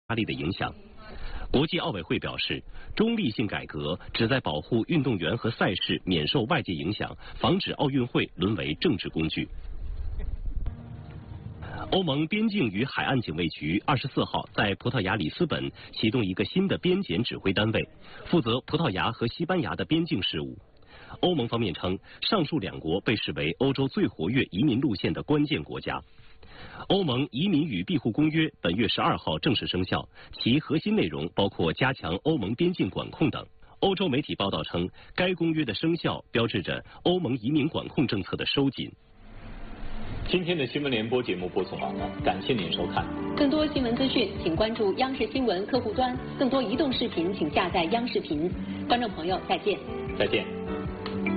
压力的影响。国际奥委会表示，中立性改革旨在保护运动员和赛事免受外界影响，防止奥运会沦为政治工具。欧盟边境与海岸警卫局24号在葡萄牙里斯本启动一个新的边检指挥单位，负责葡萄牙和西班牙的边境事务。欧盟方面称，上述两国被视为欧洲最活跃移民路线的关键国家。欧盟移民与庇护公约本月12号正式生效，其核心内容包括加强欧盟边境管控等。欧洲媒体报道称，该公约的生效标志着欧盟移民管控政策的收紧。 今天的新闻联播节目播送完了，感谢您收看。 更多新闻资讯，请关注央视新闻客户端；更多移动视频，请下载央视频。观众朋友，再见。 再见。